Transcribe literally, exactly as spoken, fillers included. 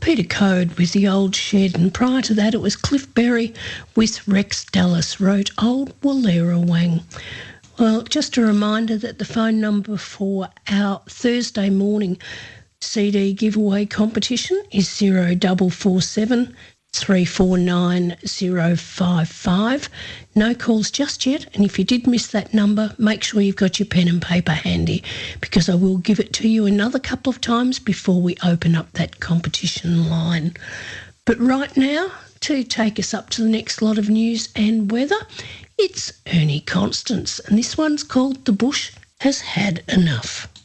Peter Code with The Old Shed, and prior to that it was Cliff Berry with Rex Dallas wrote Old Wallera Wang. Well, just a reminder that the phone number for our Thursday morning C D giveaway competition is zero double four seven three four nine zero five five. No calls just yet, and if you did miss that number, make sure you've got your pen and paper handy, because I will give it to you another couple of times before we open up that competition line. But right now, to take us up to the next lot of news and weather, it's Ernie Constance, and this one's called The Bush Has Had Enough.